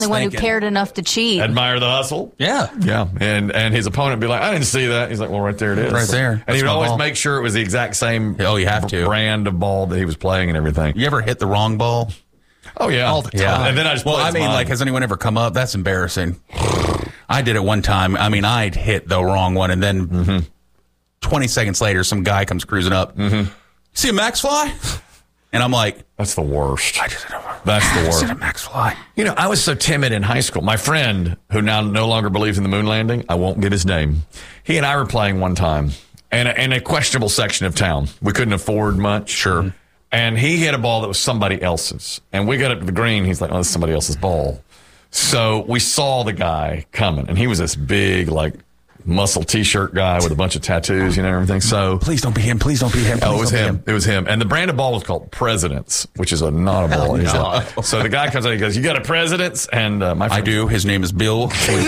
The one who cared enough to cheat. Admire the hustle. Yeah. Yeah. And his opponent would be like, I didn't see that. He's like, well, right there it is. Right there. And he would That's my always ball. make sure it was the exact same you have to. brand of ball that he was playing and everything. You ever hit the wrong ball? Oh, yeah. All the time. Yeah. And then I just has anyone ever come up? That's embarrassing. I did it one time. I mean, I'd hit the wrong one, and then 20 seconds later, some guy comes cruising up. See a max fly? And I'm like, that's the worst. I just hit a, That's the worst. a max fly. You know, I was so timid in high school. My friend, who now no longer believes in the moon landing, I won't give his name. He and I were playing one time in a questionable section of town. We couldn't afford much. Sure. And he hit a ball that was somebody else's. And we got up to the green. He's like, oh, this is somebody else's ball. So we saw the guy coming. And he was this big, like, muscle T-shirt guy with a bunch of tattoos, you know, and everything. So Please don't be him. Please don't be him. Oh, it was him. It was him. And the brand of ball was called Presidents, which is not a ball. He's like, so the guy comes out, he goes, you got a Presidents? And my friend, I do. His name is Bill.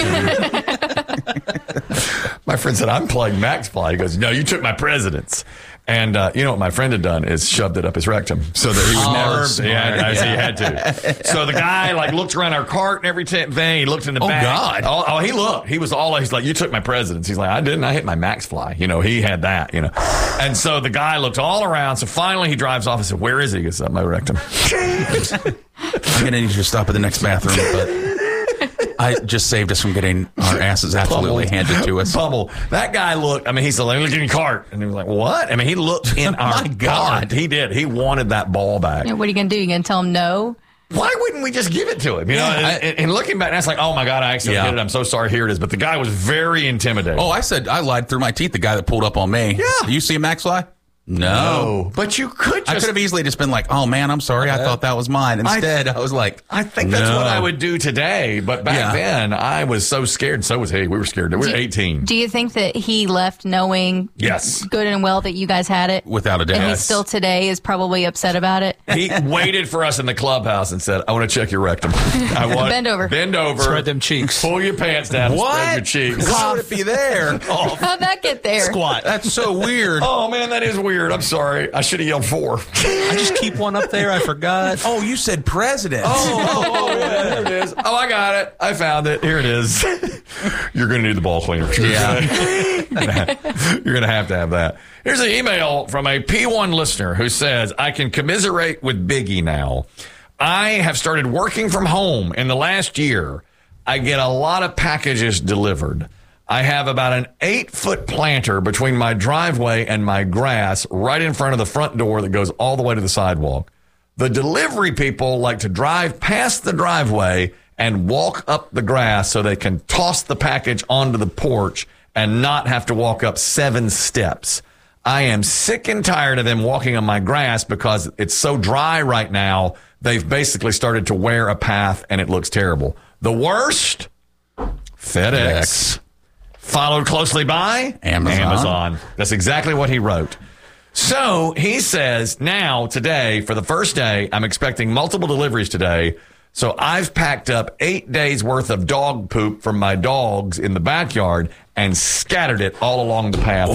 my friend said, I'm playing Max Fly. He goes, no, you took my Presidents. And you know what my friend had done is shoved it up his rectum so that he would never. Yeah, he had to. So the guy like looked around our cart and everything. He looked in the back. God! Oh, he looked. He was all. He's like, you took my Presidents. He's like, I didn't. I hit my Max Fly. You know, he had that. You know, and so the guy looked all around. So finally, he drives off and said, "Where is he?" He goes, "Up my rectum." I'm gonna need you to stop at the next bathroom, but I just saved us from getting our asses absolutely handed to us. Pummel. That guy looked, I mean, he said, let me look in your cart. And he was like, what? I mean, he looked in our My God. cart. He did. He wanted that ball back. What are you going to do? You going to tell him no? Why wouldn't we just give it to him? You know, and looking back, that's like, oh my God, I accidentally hit it. I'm so sorry. Here it is. But the guy was very intimidating. Oh, I said I lied through my teeth. The guy that pulled up on me. Yeah. You see a max fly? No. But you could I just. could have easily just been like, oh man, I'm sorry. I thought that was mine. Instead, I was like, I think that's what I would do today. But back then, I was so scared. So was he. We were scared. We were 18. Do you think that he left knowing Yes. good and well that you guys had it? without a doubt. And he still today is probably upset about it? He waited for us in the clubhouse and said, I want to check your rectum. I want Bend over. Bend over. Spread them cheeks. Pull your pants down and spread your cheeks. Why would it be there? How'd that get there? Squat. That's so weird. Oh, man, that is weird. I'm sorry. I should have yelled 4. I just keep one up there. I forgot. Oh, you said president. Yeah, there it is. Oh, I got it. I found it. Here it is. You're going to need the ball cleaner. Yeah. You're going to have that. Here's an email from a P1 listener who says, I can commiserate with Biggie now. I have started working from home in the last year. I get a lot of packages delivered. I have about an 8-foot planter between my driveway and my grass right in front of the front door that goes all the way to the sidewalk. The delivery people like to drive past the driveway and walk up the grass so they can toss the package onto the porch and not have to walk up 7 steps. I am sick and tired of them walking on my grass because it's so dry right now. They've basically started to wear a path and it looks terrible. The worst? FedEx. Followed closely by Amazon. That's exactly what he wrote. So he says now, today, for the first day, I'm expecting multiple deliveries today. So I've packed up 8 days worth of dog poop from my dogs in the backyard and scattered it all along the path.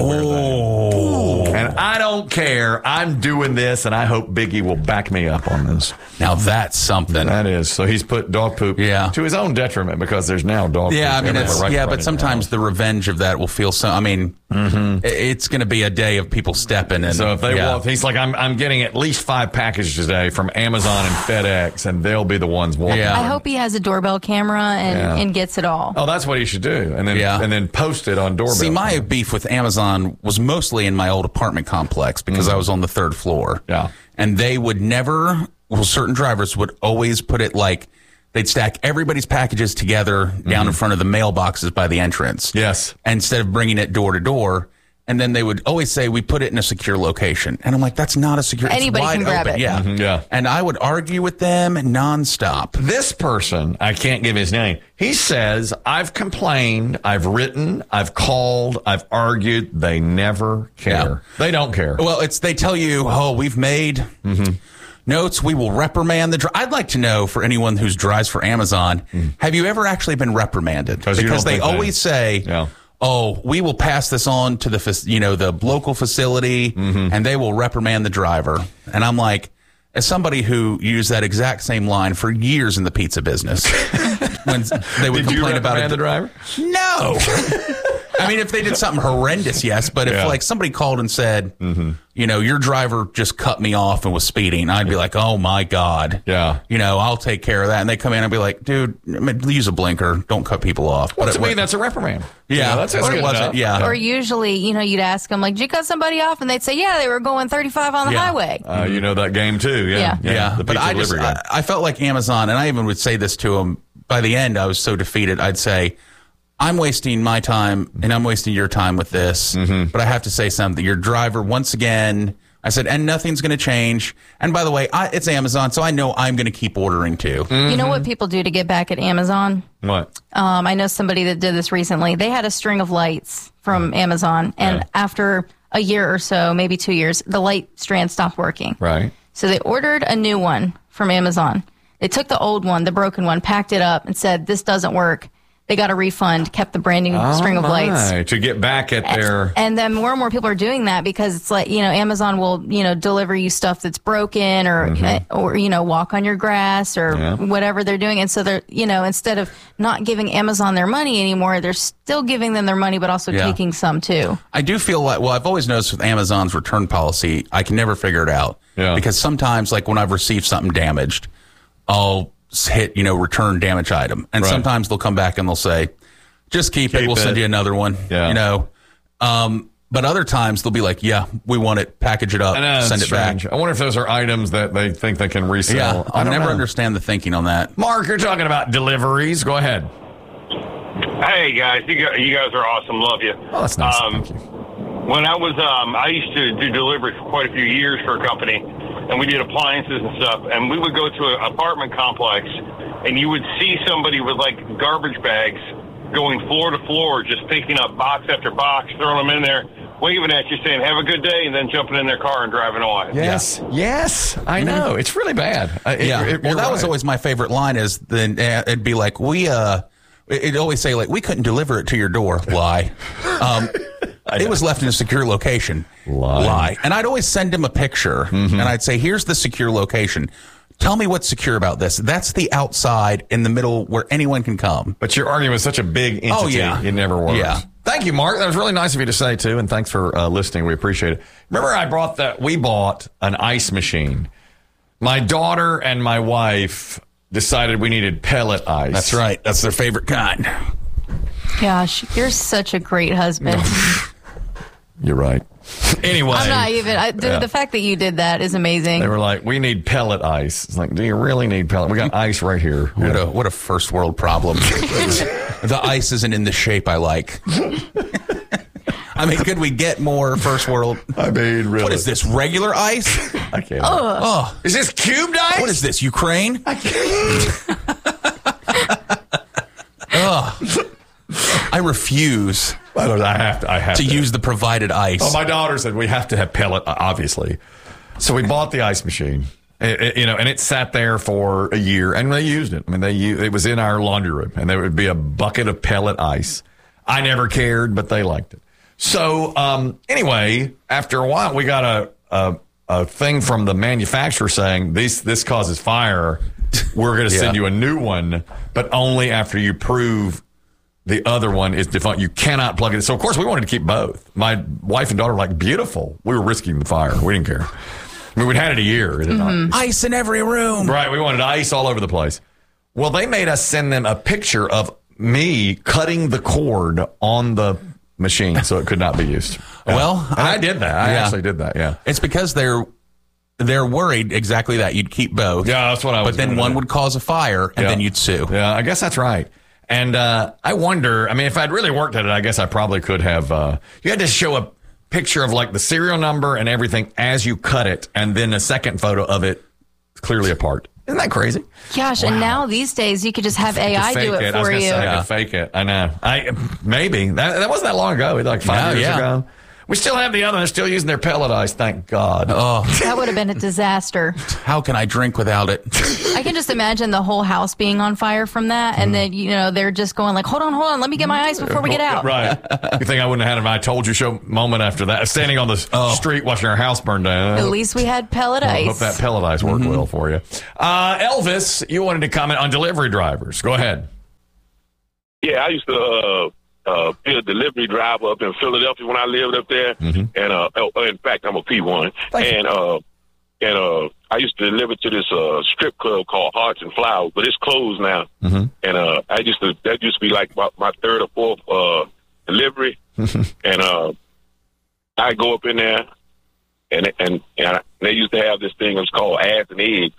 And I don't care. I'm doing this, and I hope Biggie will back me up on this. Now that's something. That is. So he's put dog poop to his own detriment because there's now dog poop. Yeah, I mean, everywhere right in front but of sometimes your the revenge of that will feel so. I mean, it's going to be a day of people stepping. And so if they walk, he's like, I'm getting at least 5 packages today from Amazon and FedEx, and they'll be the ones walking. I hope he has a doorbell camera and gets it all. Oh, that's what he should do, and then post it on doorbell. See, my beef with Amazon was mostly in my old apartment complex because I was on the 3rd floor. Yeah, and they would never. Well, certain drivers would always put it like they'd stack everybody's packages together down in front of the mailboxes by the entrance. Yes, instead of bringing it door to door. And then they would always say, we put it in a secure location. And I'm like, that's not a secure. Anybody it's wide can grab open. it. Yeah. Yeah. And I would argue with them nonstop. This person, I can't give his name. He says, I've complained, I've written, I've called, I've argued. They never care. Yeah. They don't care. Well, they tell you, oh, we've made notes. We will reprimand the. I'd like to know for anyone who's drives for Amazon, have you ever actually been reprimanded? Because they always say, oh, we will pass this on to the local facility, and they will reprimand the driver. And I'm like, as somebody who used that exact same line for years in the pizza business, when they would complain about it, the driver? No. I mean, if they did something horrendous, yes. But if like somebody called and said, you know, your driver just cut me off and was speeding, I'd be like, oh my God. Yeah. You know, I'll take care of that. And they come in and be like, dude, use a blinker. Don't cut people off. Well, to me, that's a reprimand. Yeah. That's good enough. Yeah. Or usually, you know, you'd ask them, like, did you cut somebody off? And they'd say, yeah, they were going 35 on the highway. You know that game too. Yeah. Yeah. But I felt like Amazon, and I even would say this to them, by the end, I was so defeated. I'd say, I'm wasting my time and I'm wasting your time with this. But I have to say something. Your driver, once again, I said, and nothing's going to change. And by the way, it's Amazon, so I know I'm going to keep ordering too. You know what people do to get back at Amazon? What? I know somebody that did this recently. They had a string of lights from Amazon, and after a year or so, maybe 2 years, the light strand stopped working. Right. So they ordered a new one from Amazon. They took the old one, the broken one, packed it up, and said, this doesn't work. They got a refund, kept the brand new string of lights. To get back at their... And then more and more people are doing that because it's like, you know, Amazon will, you know, deliver you stuff that's broken or you know, walk on your grass or whatever they're doing. And so they're, you know, instead of not giving Amazon their money anymore, they're still giving them their money, but also taking some too. I do feel like, well, I've always noticed with Amazon's return policy, I can never figure it out. Yeah. Because sometimes, like when I've received something damaged, I'll hit, you know, return damaged item. And sometimes they'll come back and they'll say, just keep it. We'll send you another one, you know. But other times they'll be like, yeah, we want it, package it up, send it back. I wonder if those are items that they think they can resell. Yeah, I'll never understand the thinking on that. Mark, you're talking about deliveries. Go ahead. Hey, guys. You guys are awesome. Love you. Oh, that's nice. Thank you. When I used to do deliveries for quite a few years for a company, and we did appliances and stuff, and we would go to an apartment complex, and you would see somebody with, like, garbage bags going floor to floor, just picking up box after box, throwing them in there, waving at you, saying, have a good day, and then jumping in their car and driving away. Yes, I know. It's really bad. Well, that was always my favorite line is then it'd be like, it'd always say, like, we couldn't deliver it to your door. Lie. It was left in a secure location. Lie. And I'd always send him a picture, and I'd say, here's the secure location. Tell me what's secure about this. That's the outside in the middle where anyone can come. But you're arguing with such a big entity, it never works. Yeah. Thank you, Mark. That was really nice of you to say, too, and thanks for listening. We appreciate it. Remember, we bought an ice machine. My daughter and my wife decided we needed pellet ice. That's right. That's their favorite kind. Gosh, you're such a great husband. You're right. Anyway. I'm not even. The fact that you did that is amazing. They were like, we need pellet ice. It's like, do you really need pellet? We got ice right here. What a first world problem. The ice isn't in the shape I like. I mean, could we get more first world? I mean, really. What is this, regular ice? I can't. Oh. Is this cubed ice? What is this, Ukraine? I can't. I refuse. I have to use the provided ice. Oh, my daughter said we have to have pellet, obviously. So we bought the ice machine, you know, and it sat there for a year, and they used it. I mean, it was in our laundry room, and there would be a bucket of pellet ice. I never cared, but they liked it. So anyway, after a while, we got a thing from the manufacturer saying this causes fire. We're going to send you a new one, but only after you prove the other one is defunct. You cannot plug it in. So, of course, we wanted to keep both. My wife and daughter were like, beautiful. We were risking the fire. We didn't care. I mean, we'd had it a year. Ice in every room. Right. We wanted ice all over the place. Well, they made us send them a picture of me cutting the cord on the machine so it could not be used. Well, I did that. I actually did that, yeah. It's because they're worried exactly that. You'd keep both. Yeah, that's what I was. But then one would cause a fire, and then you'd sue. Yeah, I guess that's right. And I wonder, I mean, if I'd really worked at it, I guess I probably could have. You had to show a picture of like the serial number and everything as you cut it, and then a second photo of it clearly apart. Isn't that crazy? Gosh, and now these days you could just have AI do it for you. I could fake it. I know. Maybe. That wasn't that long ago. It was like 5 years ago. We still have the oven. They're still using their pellet ice, thank God. Oh, That would have been a disaster. how can I drink without it? I can just imagine the whole house being on fire from that, and then they're just going like, hold on, let me get my ice before we get out. Right. You think I wouldn't have had an I told you so moment after that? Standing on the street watching our house burn down. At least we had pellet ice. Hope that pellet ice worked well for you. Elvis, you wanted to comment on delivery drivers. Go ahead. Yeah, I used to be a delivery driver up in Philadelphia when I lived up there. And in fact, I'm a P1. And I used to deliver to this strip club called Hearts and Flowers, but it's closed now. And that used to be like my third or fourth delivery. And I go up in there, and they used to have this thing that was called ass and eggs.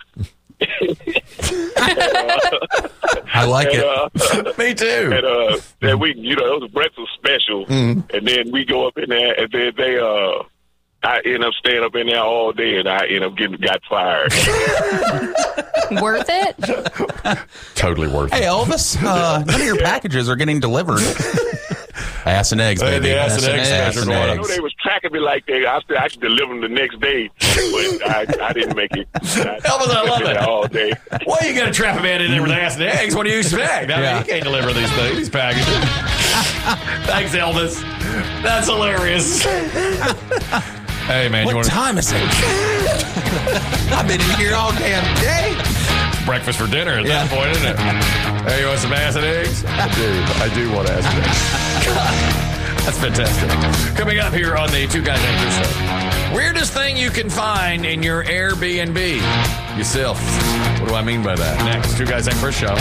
I like it. Me too. And then we, it was a breakfast special, and then we go up in there, and then I end up staying up in there all day, and I end up got fired. Worth it? Totally worth it. Hey, Elvis, none of your packages are getting delivered. Ass and eggs, baby. The ass and eggs. I know they was tracking me like that. I could deliver them the next day, but I didn't make it. Elvis, I love it. All day. Well, you got to trap a man in there with ass and eggs. What do you expect? I mean, you can't deliver these packages. Thanks, Elvis. That's hilarious. Hey, man. What time is it? I've been in here all damn day. Breakfast for dinner at that point, isn't it? Hey, you want some ass and eggs? I do want ass and eggs. That's fantastic. Coming up here on the Two Guys Named Chris Show. Weirdest thing you can find in your Airbnb yourself. What do I mean by that? Next, Two Guys Named Chris Show.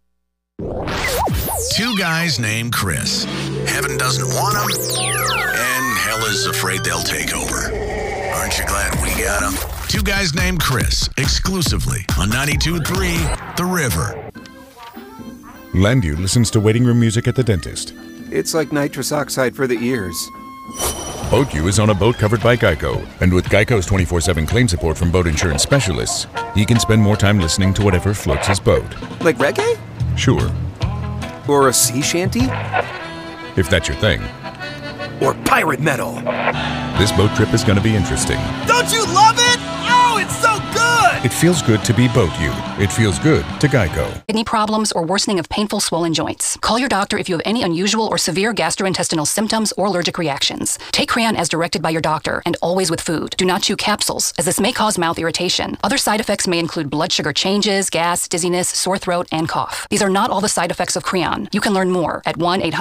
Two guys named Chris. Heaven doesn't want them, and hell is afraid they'll take over. Aren't you glad we got them? Two Guys Named Chris, exclusively on 92.3 The River. Landu listens to waiting room music at the dentist. It's like nitrous oxide for the ears. BoatU is on a boat covered by Geico, and with Geico's 24/7 claim support from boat insurance specialists, he can spend more time listening to whatever floats his boat. Like reggae? Sure. Or a sea shanty? If that's your thing. Or pirate metal? This boat trip is going to be interesting. Don't you love it? Oh, it's so good! It feels good to be BoatU. It feels good to Geico. Kidney problems or worsening of painful swollen joints. Call your doctor if you have any unusual or severe gastrointestinal symptoms or allergic reactions. Take Creon as directed by your doctor and always with food. Do not chew capsules, as this may cause mouth irritation. Other side effects may include blood sugar changes, gas, dizziness, sore throat, and cough. These are not all the side effects of Creon. You can learn more at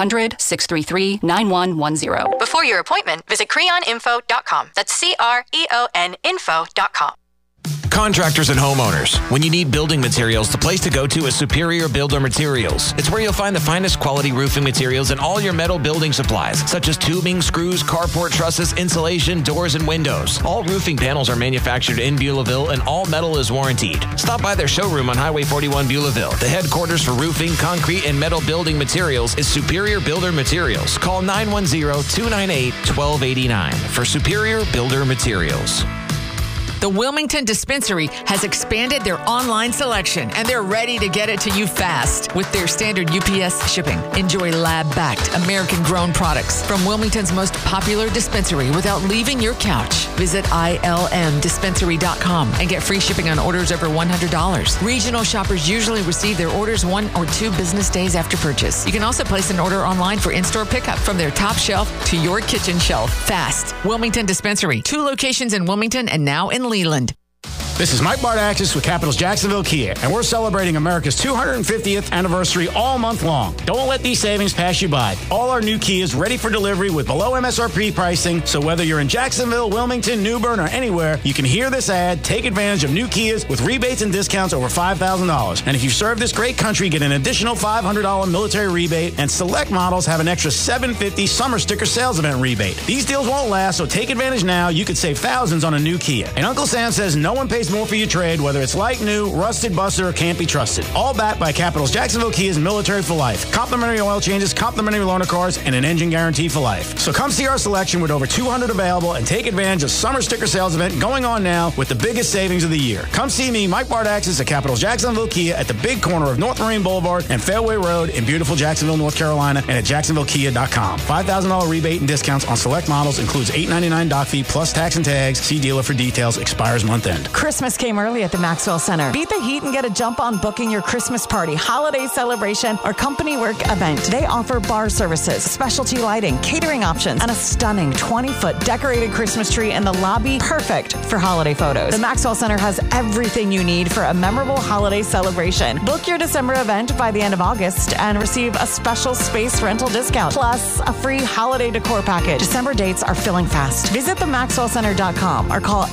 1-800-633-9110. Before your appointment, visit creoninfo.com. That's CREON info.com. Contractors and homeowners, when you need building materials, the place to go to is Superior Builder Materials. It's where you'll find the finest quality roofing materials and all your metal building supplies, such as tubing, screws, carport trusses, insulation, doors, and windows. All roofing panels are manufactured in Beulahville, and all metal is warrantied. Stop by their showroom on Highway 41 Beulahville. The headquarters for roofing, concrete, and metal building materials is Superior Builder Materials. Call 910-298-1289 for Superior Builder Materials. The Wilmington Dispensary has expanded their online selection, and they're ready to get it to you fast with their standard UPS shipping. Enjoy lab-backed, American-grown products from Wilmington's most popular dispensary without leaving your couch. Visit ilmdispensary.com and get free shipping on orders over $100. Regional shoppers usually receive their orders 1 or 2 business days after purchase. You can also place an order online for in-store pickup from their top shelf to your kitchen shelf. Fast. Wilmington Dispensary. 2 locations in Wilmington and now in Leland. This is Mike Bardaxis with Capitals Jacksonville Kia, and we're celebrating America's 250th anniversary all month long. Don't let these savings pass you by. All our new Kias ready for delivery with below MSRP pricing, so whether you're in Jacksonville, Wilmington, New Bern, or anywhere, you can hear this ad, take advantage of new Kias with rebates and discounts over $5,000. And if you serve this great country, get an additional $500 military rebate, and select models have an extra $750 summer sticker sales event rebate. These deals won't last, so take advantage now. You could save thousands on a new Kia. And Uncle Sam says no one pays more for your trade, whether it's like new, rusted, busted, or can't be trusted. All backed by Capital's Jacksonville Kia's Military for Life. Complimentary oil changes, complimentary loaner cars, and an engine guarantee for life. So come see our selection with over 200 available and take advantage of summer sticker sales event going on now with the biggest savings of the year. Come see me, Mike Bardaxis, at Capital's Jacksonville Kia at the big corner of North Marine Boulevard and Fairway Road in beautiful Jacksonville, North Carolina, and at JacksonvilleKia.com. $5,000 rebate and discounts on select models includes $8.99 doc fee plus tax and tags. See dealer for details. Expires month end. Christmas came early at the Maxwell Center. Beat the heat and get a jump on booking your Christmas party, holiday celebration, or company work event. They offer bar services, specialty lighting, catering options, and a stunning 20-foot decorated Christmas tree in the lobby, perfect for holiday photos. The Maxwell Center has everything you need for a memorable holiday celebration. Book your December event by the end of August and receive a special space rental discount, plus a free holiday decor package. December dates are filling fast. Visit themaxwellcenter.com or call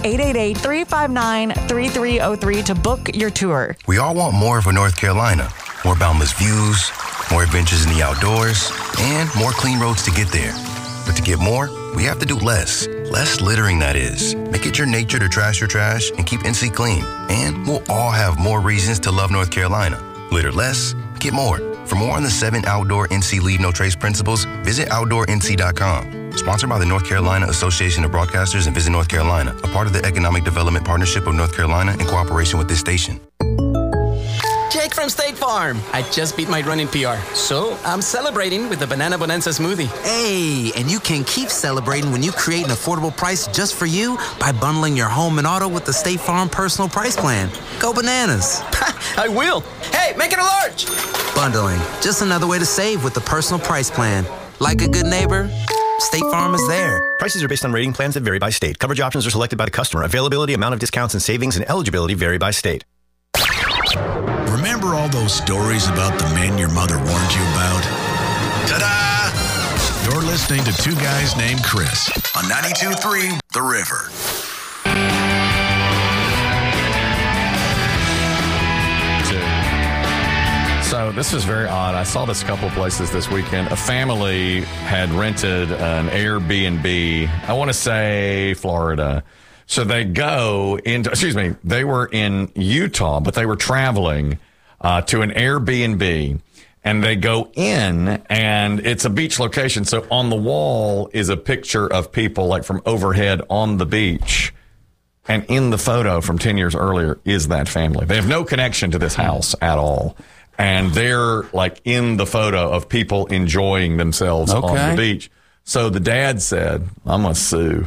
888-359-3303 to book your tour. We all want more for North Carolina. More boundless views, more adventures in the outdoors, and more clean roads to get there. But to get more, we have to do less. Less littering, that is. Make it your nature to trash your trash and keep NC clean. And we'll all have more reasons to love North Carolina. Litter less, get more. For more on the 7 outdoor NC Leave No Trace principles, visit OutdoorNC.com. Sponsored by the North Carolina Association of Broadcasters and Visit North Carolina, a part of the Economic Development Partnership of North Carolina in cooperation with this station. Jake from State Farm. I just beat my running PR, so I'm celebrating with the Banana Bonanza smoothie. Hey, and you can keep celebrating when you create an affordable price just for you by bundling your home and auto with the State Farm Personal Price Plan. Go bananas. I will. Hey, make it a large. Bundling, just another way to save with the Personal Price Plan. Like a good neighbor, State Farm is there. Prices are based on rating plans that vary by state. Coverage options are selected by the customer. Availability, amount of discounts and savings, and eligibility vary by state. Remember all those stories about the men your mother warned you about? Ta-da! You're listening to Two Guys Named Chris on 92.3 The River. So this is very odd. I saw this a couple of places this weekend. A family had rented an Airbnb, I want to say Florida. So they go into, they were in Utah, but they were traveling to an Airbnb, and they go in, and it's a beach location. So on the wall is a picture of people like from overhead on the beach. And in the photo from 10 years earlier is that family. They have no connection to this house at all. And they're like in the photo of people enjoying themselves on the beach. So the dad said, I'm going to sue.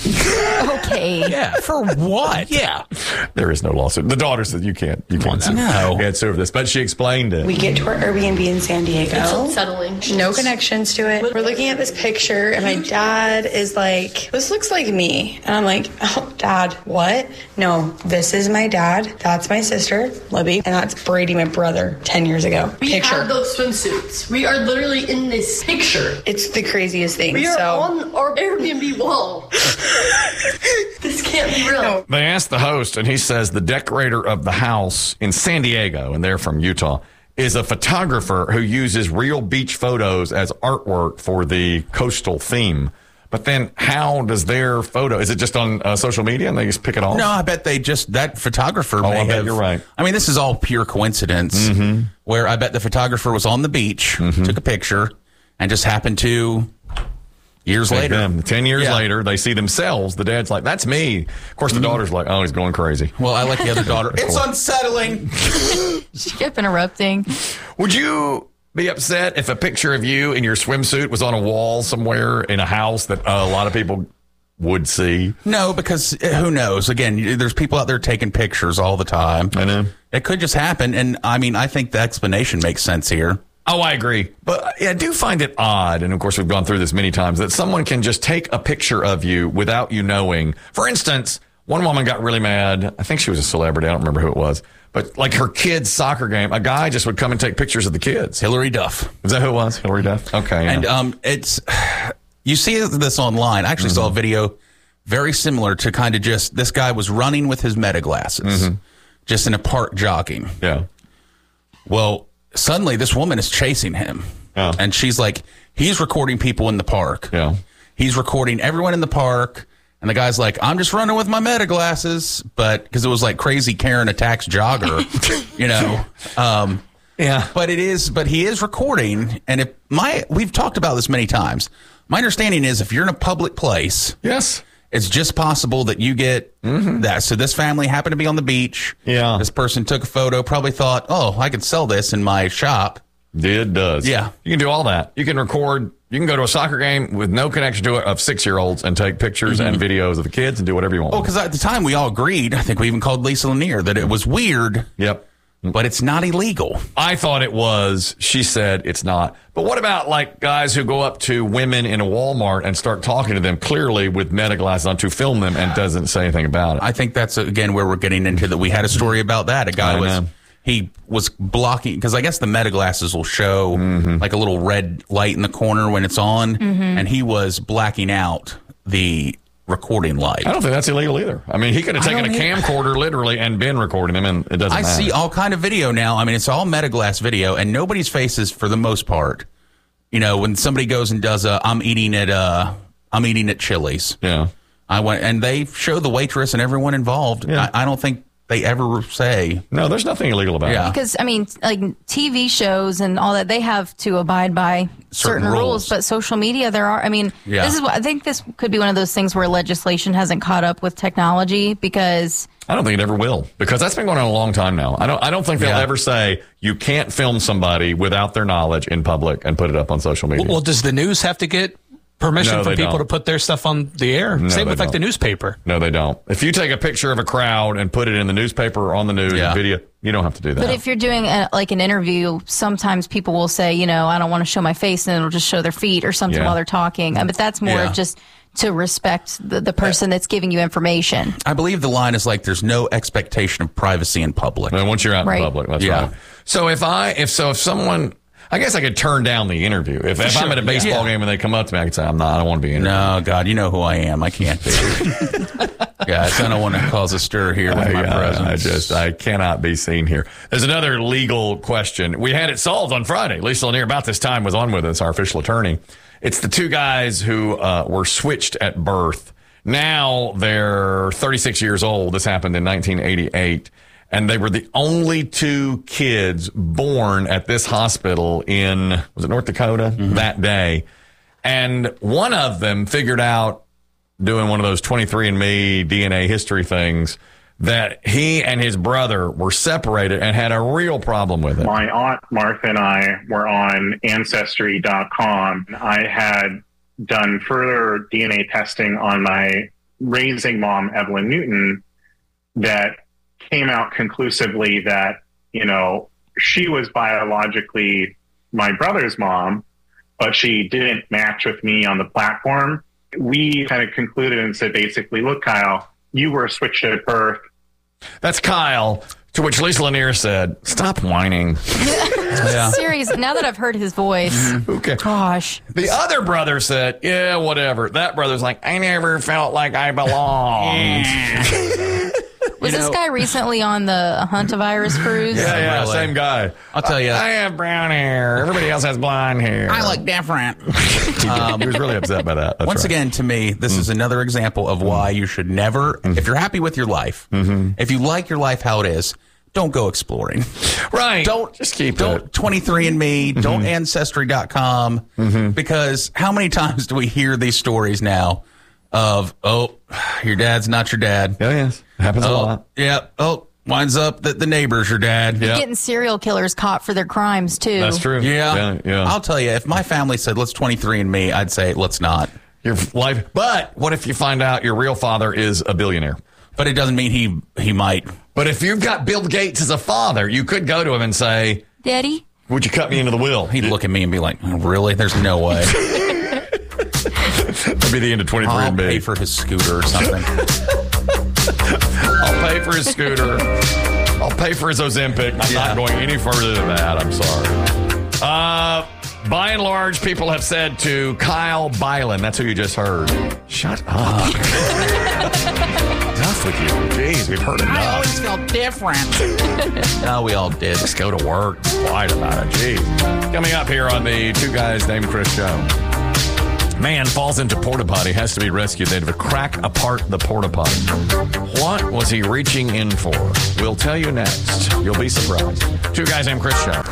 Okay. Yeah. For what? Yeah. There is no lawsuit. The daughter said, you can't sue. No. You can't sue for this. But she explained it. We get to our Airbnb in San Diego. It's unsettling. No connections to it. We're looking at this picture, and my dad is like, this looks like me. And I'm like, oh, Dad, what? No, this is my dad. That's my sister, Libby. And that's Brady, my brother, 10 years ago. We have those swimsuits. We are literally in this picture. It's the craziest thing. We are on our Airbnb wall. This can't be real. No. They asked the host, and he says the decorator of the house in San Diego, and they're from Utah, is a photographer who uses real beach photos as artwork for the coastal theme. But then how does their photo, is it just on social media and they just pick it off? No, I bet that photographer may I bet have. You're right. I mean, this is all pure coincidence where I bet the photographer was on the beach, took a picture, and just happened to... Years later. 10 years later, they see themselves. The dad's like, that's me. Of course, the daughter's like, oh, he's going crazy. Well, I like the other daughter. It's unsettling. She kept interrupting. Would you be upset if a picture of you in your swimsuit was on a wall somewhere in a house that a lot of people would see? No, because who knows? Again, there's people out there taking pictures all the time. I know. It could just happen. And I mean, I think the explanation makes sense here. Oh, I agree. But I do find it odd, and of course we've gone through this many times, that someone can just take a picture of you without you knowing. For instance, one woman got really mad. I think she was a celebrity. I don't remember who it was. But like her kid's soccer game, a guy just would come and take pictures of the kids. Hillary Duff. Is that who it was? Hillary Duff? Okay. Yeah. And it's, you see this online. I actually saw a video very similar to kind of just, this guy was running with his Meta glasses, just in a park jogging. Yeah. Well, suddenly, this woman is chasing him, and she's like, he's recording people in the park. Yeah. He's recording everyone in the park, And the guy's like, I'm just running with my meta glasses, but because it was like crazy Karen attacks jogger, you know. Yeah. But he is recording. And we've talked about this many times. My understanding is if you're in a public place. Yes. It's just possible that you get that. So this family happened to be on the beach. Yeah. This person took a photo, probably thought, oh, I could sell this in my shop. It does. Yeah. You can do all that. You can record. You can go to a soccer game with no connection to it of 6-year-olds and take pictures and videos of the kids and do whatever you want. Oh, because at the time we all agreed, I think we even called Lisa Lanier, that it was weird. Yep. But it's not illegal. I thought it was. She said it's not. But what about like guys who go up to women in a Walmart and start talking to them clearly with meta glasses on to film them and doesn't say anything about it? I think that's, again, where we're getting into that. We had a story about that. A guy he was blocking, because I guess the meta glasses will show like a little red light in the corner when it's on, and he was blacking out the recording light. I don't think that's illegal either. I mean, he could have taken a camcorder literally and been recording them, and it doesn't matter. I see all kind of video now. I mean, it's all meta glass video, and nobody's faces for the most part. You know, when somebody goes and does I'm eating at Chili's. Yeah. I went, and they show the waitress and everyone involved. Yeah. I don't think they ever say. No, there's nothing illegal about it. Because, I mean, like TV shows and all that, they have to abide by certain rules. But social media, there are, I mean, this is what I think this could be one of those things where legislation hasn't caught up with technology, because I don't think it ever will, because that's been going on a long time now. I don't think they'll ever say you can't film somebody without their knowledge in public and put it up on social media. Well, does the news have to get permission for people to put their stuff on the air? No, Same with like the newspaper. No, they don't. If you take a picture of a crowd and put it in the newspaper or on the news video, you don't have to do that. But if you're doing like an interview, sometimes people will say, you know, I don't want to show my face, and it'll just show their feet or something while they're talking. But that's more of just to respect the person that's giving you information. I believe the line is like, there's no expectation of privacy in public. And once you're out in public, that's right. So if someone, I guess I could turn down the interview. If I'm at a baseball game and they come up to me, I can say, I don't want to be interviewed. No, God, you know who I am. I can't be. Guys, I don't want to cause a stir here with my presence. I cannot be seen here. There's another legal question. We had it solved on Friday. Lisa Lanier, about this time, was on with us, our official attorney. It's the two guys who were switched at birth. Now they're 36 years old. This happened in 1988. And they were the only two kids born at this hospital in, was it North Dakota, that day. And one of them figured out, doing one of those 23andMe DNA history things, that he and his brother were separated and had a real problem with it. My aunt Martha and I were on Ancestry.com. I had done further DNA testing on my raising mom, Evelyn Newton, that came out conclusively that, you know, she was biologically my brother's mom, but she didn't match with me on the platform. We kind of concluded and said, basically, look, Kyle, you were switched at birth. That's Kyle, to which Lisa Lanier said, stop whining. Serious. Now that I've heard his voice, okay. Gosh. The other brother said, yeah, whatever. That brother's like, I never felt like I belonged. Was this guy recently on the Huntavirus cruise? Yeah, really. Same guy. I'll tell you. I have brown hair. Everybody else has blonde hair. I look different. He was really upset by that. That's Once right. again, to me, this is another example of why you should never, if you're happy with your life, if you like your life how it is, don't go exploring. Right. Don't just keep Don't 23andMe, don't Ancestry.com, because how many times do we hear these stories now of, your dad's not your dad. Oh, yes. Happens a lot. Yeah. Winds up that the neighbor's your dad. You're getting serial killers caught for their crimes, too. That's true. Yeah. Yeah. I'll tell you, if my family said, let's 23andMe, I'd say, let's not. Your life. But what if you find out your real father is a billionaire? But it doesn't mean he might. But if you've got Bill Gates as a father, you could go to him and say, Daddy, would you cut me into the will? He'd look at me and be like, oh, really? There's no way. That'd be the end of 23andMe. I'll pay for his scooter or something. I'll pay for his scooter. I'll pay for his Ozempic. I'm not going any further than that. I'm sorry. By and large, people have said to Kyle Byland, that's who you just heard, shut up. Enough with you. Jeez, we've heard enough. I always felt different. No, we all did. Just go to work. Quiet about it. Jeez. Coming up here on the Two Guys Named Chris show. Man falls into porta potty, has to be rescued. They had to crack apart the porta potty. What was he reaching in for? We'll tell you next. You'll be surprised. Two Guys Named Chris show.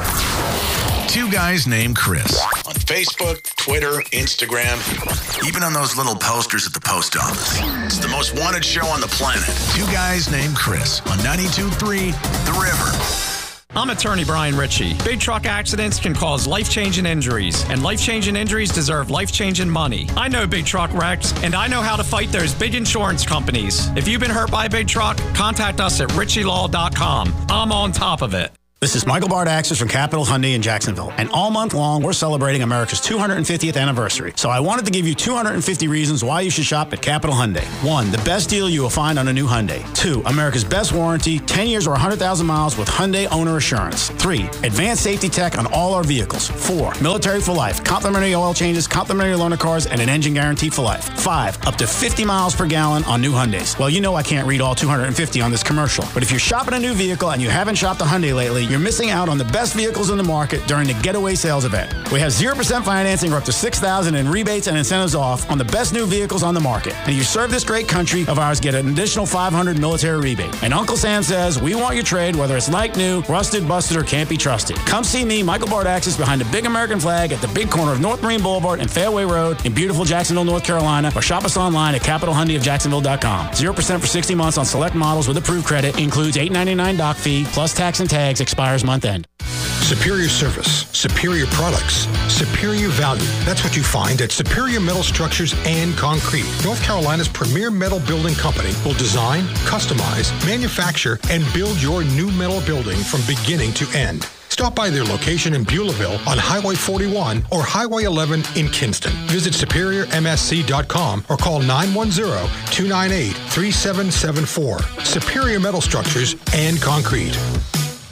Two Guys Named Chris. On Facebook, Twitter, Instagram, even on those little posters at the post office. It's the most wanted show on the planet. Two Guys Named Chris on 92.3 The River. I'm attorney Brian Ritchie. Big truck accidents can cause life-changing injuries, and life-changing injuries deserve life-changing money. I know big truck wrecks, and I know how to fight those big insurance companies. If you've been hurt by a big truck, contact us at ritchielaw.com. I'm on top of it. This is Michael Bardaxis from Capital Hyundai in Jacksonville. And all month long, we're celebrating America's 250th anniversary. So I wanted to give you 250 reasons why you should shop at Capital Hyundai. 1, the best deal you will find on a new Hyundai. 2, America's best warranty, 10 years or 100,000 miles with Hyundai Owner Assurance. 3, advanced safety tech on all our vehicles. 4, military for life, complimentary oil changes, complimentary loaner cars, and an engine guarantee for life. 5, up to 50 miles per gallon on new Hyundais. Well, you know I can't read all 250 on this commercial. But if you're shopping a new vehicle and you haven't shopped a Hyundai lately, you're missing out on the best vehicles in the market during the Getaway Sales event. We have 0% financing or up to $6,000 in rebates and incentives off on the best new vehicles on the market. And you serve this great country of ours, get an additional $500 military rebate. And Uncle Sam says, we want your trade, whether it's like new, rusted, busted, or can't be trusted. Come see me, Michael Bardaxis, behind the big American flag at the big corner of North Marine Boulevard and Fairway Road in beautiful Jacksonville, North Carolina, or shop us online at CapitalHyundaiofJacksonville.com. 0% for 60 months on select models with approved credit. Includes $8.99 doc fee, plus tax and tags, expires month end. Superior service, superior products, superior value. That's what you find at Superior Metal Structures and Concrete. North Carolina's premier metal building company will design, customize, manufacture, and build your new metal building from beginning to end. Stop by their location in Beulahville on Highway 41 or Highway 11 in Kinston. Visit SuperiorMSC.com or call 910-298-3774. Superior Metal Structures and Concrete.